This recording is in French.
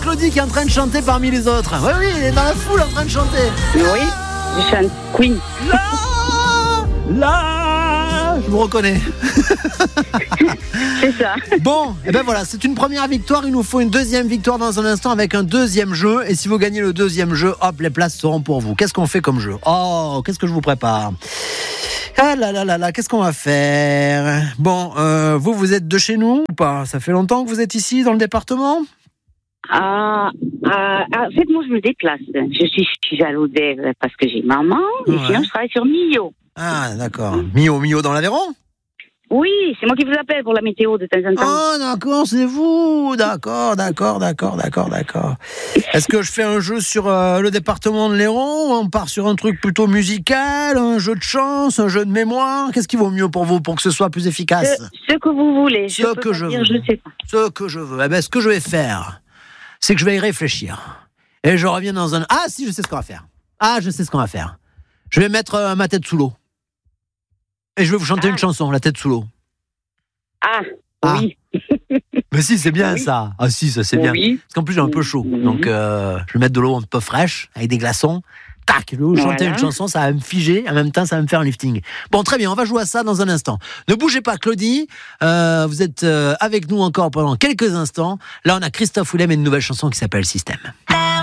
Claudie qui est en train de chanter parmi les autres. Oui, elle est dans la foule en train de chanter. Oui, je chante Queen. Là, je vous reconnais. C'est ça. Bon, et ben voilà, c'est une première victoire. Il nous faut une deuxième victoire dans un instant avec un deuxième jeu. Et si vous gagnez le deuxième jeu, hop, les places seront pour vous. Qu'est-ce qu'on fait comme jeu? Oh, qu'est-ce que je vous prépare? Ah là là là là, qu'est-ce qu'on va faire? Bon, vous êtes de chez nous ou pas? Ça fait longtemps que vous êtes ici dans le département? En fait, moi, je me déplace. Je suis à l'Odève parce que j'ai maman. Et sinon, je travaille sur Millau. Ah, d'accord. Millau dans l'Aveyron? Oui, c'est moi qui vous appelle pour la météo de temps en temps. Oh, d'accord, c'est vous. D'accord. Est-ce que je fais un jeu sur le département de l'Hérault? On part sur un truc plutôt musical, un jeu de chance, un jeu de mémoire? Qu'est-ce qui vaut mieux pour vous, pour que ce soit plus efficace? Ce que vous voulez. Ce que je veux. Je sais pas. Ce que je veux. Eh ben, ce que je vais faire, c'est que je vais y réfléchir. Et je reviens dans un... Ah, si, je sais ce qu'on va faire. Je vais mettre ma tête sous l'eau. Et je vais vous chanter une chanson, La tête sous l'eau. Oui. Mais si, c'est bien ça. Ah si, ça c'est bien. Oui. Parce qu'en plus j'ai un peu chaud. Donc je vais mettre de l'eau un peu fraîche, avec des glaçons. Tac, je vais vous chanter une chanson, ça va me figer. En même temps, ça va me faire un lifting. Bon, très bien, on va jouer à ça dans un instant. Ne bougez pas, Claudie. Vous êtes avec nous encore pendant quelques instants. Là, on a Christophe Willem et une nouvelle chanson qui s'appelle Système.